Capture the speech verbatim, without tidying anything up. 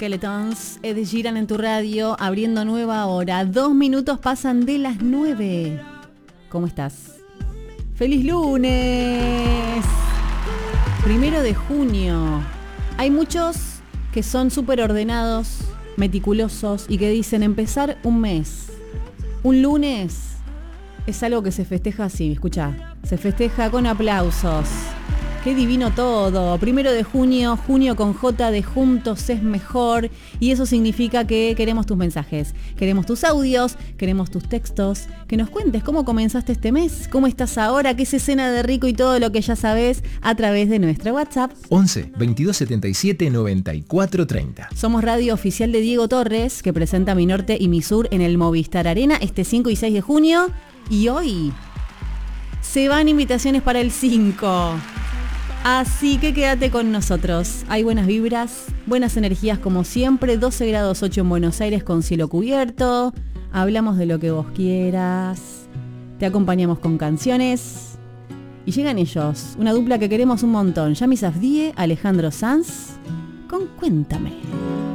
Skeletons, Ed Sheeran en tu radio, abriendo nueva hora. Dos minutos pasan de las nueve. ¿Cómo estás? ¡Feliz lunes! Primero de junio. Hay muchos que son súper ordenados, meticulosos y que dicen empezar un mes. Un lunes es algo que se festeja así, escucha, se festeja con aplausos. Qué divino todo. Primero de junio, junio con J de Juntos es Mejor. Y eso significa que queremos tus mensajes, queremos tus audios, queremos tus textos. Que nos cuentes cómo comenzaste este mes, cómo estás ahora, qué es escena de rico y todo lo que ya sabés a través de nuestra WhatsApp. once, veintidós setenta y siete, noventa y cuatro treinta. Somos radio oficial de Diego Torres, que presenta Mi Norte y Mi Sur en el Movistar Arena este cinco y seis de junio. Y hoy se van invitaciones para el cinco. Así que quédate con nosotros. Hay buenas vibras, buenas energías como siempre. doce grados ocho en Buenos Aires con cielo cubierto. Hablamos de lo que vos quieras. Te acompañamos con canciones. Y llegan ellos, una dupla que queremos un montón. Yami Safdie, Alejandro Sanz, con Cuéntame.